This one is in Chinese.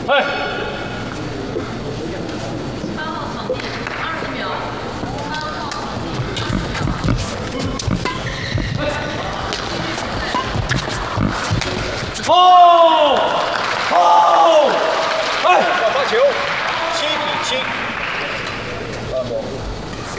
哎。 8号场地20秒。8号场地20秒。 哦。